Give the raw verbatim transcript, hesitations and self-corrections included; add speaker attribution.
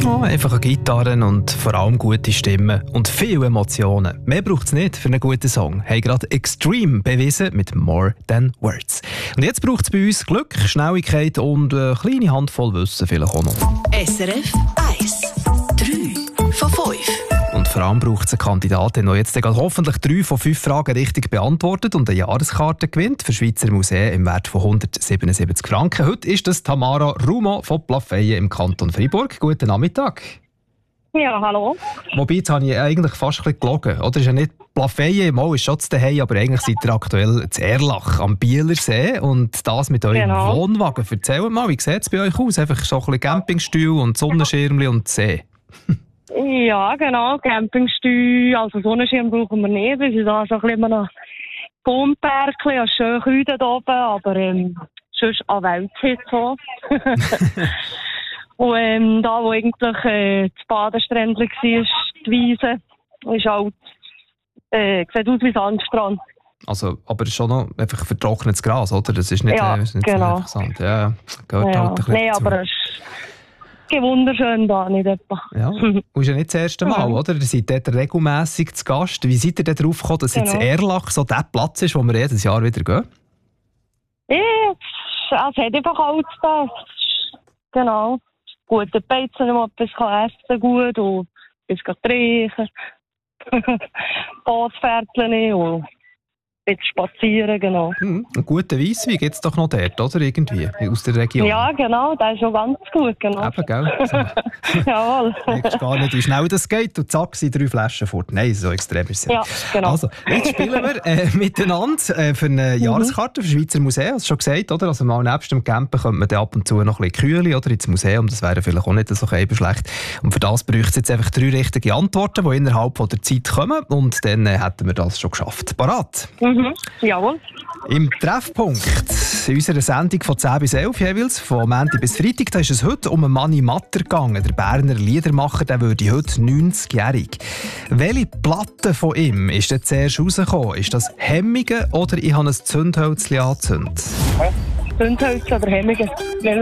Speaker 1: Oh, einfach eine Gitarre und vor allem gute Stimmen und viele Emotionen. Mehr braucht es nicht für einen guten Song. Haben gerade Extreme bewiesen mit More Than Words. Und jetzt braucht es bei uns Glück, Schnelligkeit und eine kleine Handvoll Wissen vielleicht auch noch.
Speaker 2: S R F eins. drei von fünf.
Speaker 1: Und vor allem braucht es eine Kandidatin, die jetzt hoffentlich drei von fünf Fragen richtig beantwortet und eine Jahreskarte gewinnt für Schweizer Museen im Wert von hundertsiebenundsiebzig Franken. Heute ist das Tamara Rumo von Plafeyen im Kanton Freiburg. Guten Nachmittag.
Speaker 3: Ja, hallo.
Speaker 1: Wobei, jetzt habe ich eigentlich fast ein bisschen gelogen. Oder ist ja nicht Plafeyen, mal ist schon zu Hause, aber eigentlich seid ihr aktuell zu Erlach am Bielersee und das mit eurem
Speaker 3: Genau.
Speaker 1: Wohnwagen. Erzählt mal, wie sieht es bei euch aus? Einfach so ein bisschen Campingstuhl und Sonnenschirmchen und See.
Speaker 3: Ja, genau, Campingstuhl, also Sonnenschirm brauchen wir nicht. Wir sind da so ein bisschen noch Baumbergchen, ja, schön kühl da oben, aber ähm, sonst an Welthit so. Und ähm, da, wo eigentlich äh, das Badesträndchen war, die Wiese, ist halt, äh, sieht aus wie Sandstrand.
Speaker 1: Also, aber es ist schon noch einfach vertrocknetes Gras, oder? Das ist nicht,
Speaker 3: Ja,
Speaker 1: äh, ist nicht
Speaker 3: genau.
Speaker 1: so einfach Sand. Ja, gehört
Speaker 3: Ja.
Speaker 1: halt ein bisschen
Speaker 3: Nein,
Speaker 1: dazu.
Speaker 3: aber es ist wunderschön da, nicht etwa.
Speaker 1: Ja, und ist ja nicht das erste Mal,
Speaker 3: Mhm.
Speaker 1: oder? Ihr seid dort regelmässig zu Gast. Wie seid ihr denn darauf gekommen, dass jetzt
Speaker 3: Genau.
Speaker 1: Erlach so der Platz ist, wo wir jedes Jahr wieder gehen?
Speaker 3: Ja, es hat einfach alles da. Genau. Gute Beizen, wo man etwas kann essen gut und etwas trinken. Bootsfährtchen und ein bisschen spazieren, genau.
Speaker 1: Hm, einen guten Weisswein gibt es doch noch dort, oder? Irgendwie, aus der Region.
Speaker 3: Ja, genau, das ist schon ganz gut, genau.
Speaker 1: Eben, gell? So,
Speaker 3: Jawohl.
Speaker 1: merkst gar nicht, wie schnell das geht und zack, sind drei Flaschen fort. Nein, so extrem ist es ja.
Speaker 3: Ja, genau.
Speaker 1: Also, jetzt spielen wir äh, miteinander äh, für eine Jahreskarte für Schweizer Museen, hast du schon gesagt, oder? Also mal nebst dem Campen könnte man dann ab und zu noch ein bisschen kühlen, oder? Ins Museum, das wäre vielleicht auch nicht so schlecht. Und für das bräuchte es jetzt einfach drei richtige Antworten, die innerhalb von der Zeit kommen und dann äh, hätten wir das schon geschafft. Parat?
Speaker 3: Mhm. Jawohl.
Speaker 1: Im Treffpunkt in unserer Sendung von zehn bis elf jeweils, von Montag bis Freitag, da ist es heute um einen Manni Matter gegangen. Der Berner Liedermacher, der würde heute neunzigjährig. Welche Platte von ihm ist denn zuerst rausgekommen? Ist das Hemmige oder ich habe ein Zündhölzchen angezündet?
Speaker 3: Zündhölzer oder Hemmungen?